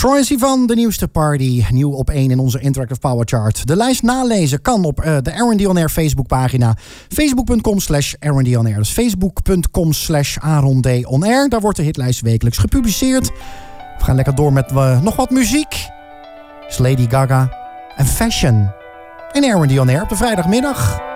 Troye Sivan, de nieuwste party. Nieuw op 1 in onze Interactive Power Chart. De lijst nalezen kan op de R&D On Air Facebookpagina. Facebook.com/R&D On Air. Dus Facebook.com/Aaron D. On Air. Daar wordt de hitlijst wekelijks gepubliceerd. We gaan lekker door met nog wat muziek. Is Lady Gaga en Fashion. En R&D On Air op de vrijdagmiddag.